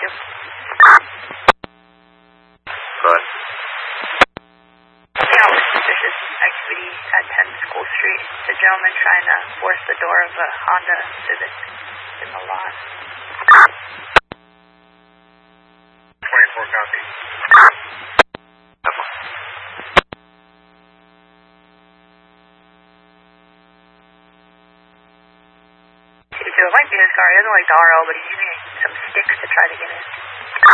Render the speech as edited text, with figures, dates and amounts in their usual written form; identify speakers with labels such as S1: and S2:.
S1: you.
S2: Go ahead.
S1: Yeah, suspicious activity at 10 School Street. The gentleman trying to force the door of a Honda Civic in the lot.
S2: 24 copy.
S1: It might be his car. He doesn't like the RL, but he's using some sticks to try to get in.